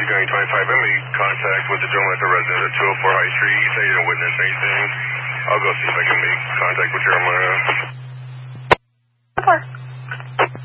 County 25. I made contact with the gentleman at the residence at 204 High Street. He said he didn't witness anything. I'll go see if I can make contact with Jeremiah.